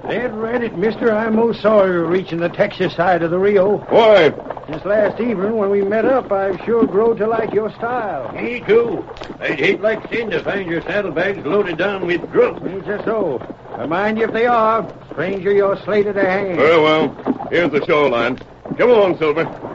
Dead right, mister. I most saw you reaching the Texas side of the Rio. Why? This last evening when we met up, I've sure grown to like your style. Me, too. I'd hate like sin to find your saddlebags loaded down with drugs. Ain't just so. But mind you if they are, stranger, you're slated to hang. Very well. Here's the shoreline. Come along, Silver.